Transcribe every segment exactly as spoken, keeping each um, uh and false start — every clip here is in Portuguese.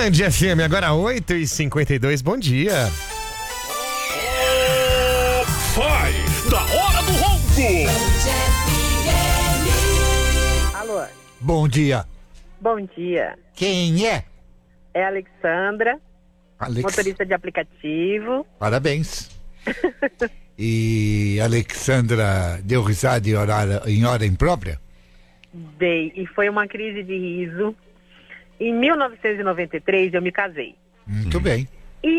Band F M, agora oito e cinquenta e dois, bom dia. Vai, da hora do ronco. Alô, Bom dia. bom dia. Quem é? É a Alexandra, Alex. motorista de aplicativo. Parabéns. E Alexandra deu risada em hora, em hora imprópria? Dei, e foi uma crise de riso. Em mil novecentos e noventa e três eu me casei. Muito bem. E,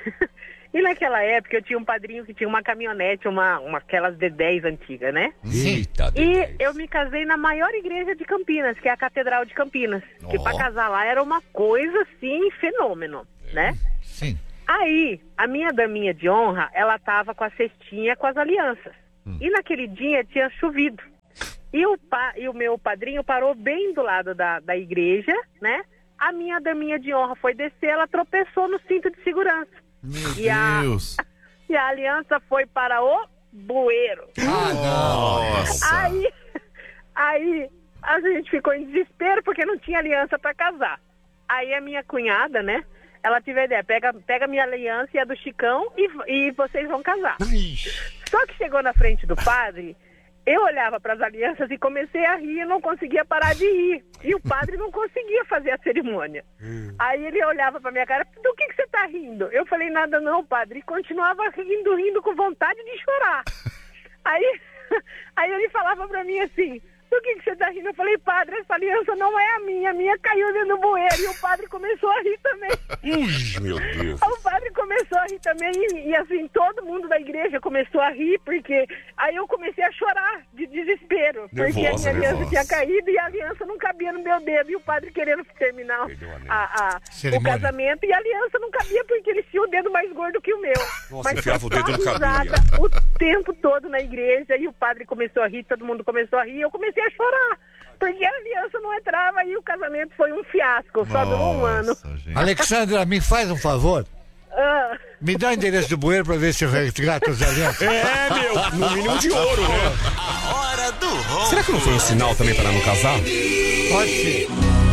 e naquela época eu tinha um padrinho que tinha uma caminhonete, uma, uma aquelas D dez antigas, né? Eita, E eu me casei na maior igreja de Campinas, que é a Catedral de Campinas. Que Ó. pra casar lá era uma coisa assim, fenômeno, né? Sim. Aí, a minha daminha de honra, ela tava com a cestinha com as alianças. E naquele dia tinha chovido. E o, pa, e o meu padrinho parou bem do lado da, da igreja, né? A minha daminha de honra foi descer, ela tropeçou no cinto de segurança. Meu E a- Deus. E a aliança foi para o bueiro. Ah, Nossa. Aí, aí a gente ficou em desespero porque não tinha aliança para casar. Aí a minha cunhada, né? Ela teve a ideia, pega, pega minha aliança e a do Chicão e, e vocês vão casar. Só que chegou na frente do padre, eu olhava para as alianças e comecei a rir, eu não conseguia parar de rir. E o padre não conseguia fazer a cerimônia. Aí ele olhava para minha cara, do que, que você tá rindo? Eu falei, nada não, padre. E continuava rindo, rindo com vontade de chorar. Aí, aí ele falava para mim assim, do que, que você tá rindo? Eu falei, padre, essa aliança não é a minha, a minha caiu dentro do bueiro. E o padre começou a rir também. Ui, meu Deus. O padre começou a rir também e, e assim, todo mundo da igreja começou a rir, porque aí eu comecei a chorar de desespero, porque Nervosa, a minha aliança nervosa. tinha caído e a aliança não cabia no meu dedo, e o padre querendo terminar Perdeu o anel. a, a- o Cerimônia. casamento, e a aliança não cabia porque ele tinha o dedo mais gordo que o meu. Nossa, Mas enfiava foi o dedo, só não cabia. risada o tempo todo na igreja, e o padre começou a rir, todo mundo começou a rir, e eu comecei a chorar. Porque a aliança não entrava e o casamento foi um fiasco, só durou um ano. Nossa, gente. Alexandra, me faz um favor. Ah, Me dá o endereço do bueiro pra ver se eu resgato as alianças. É, meu, no mínimo de ouro, né? A hora do ronco. Será que não foi um sinal também para não casar? Pode ser.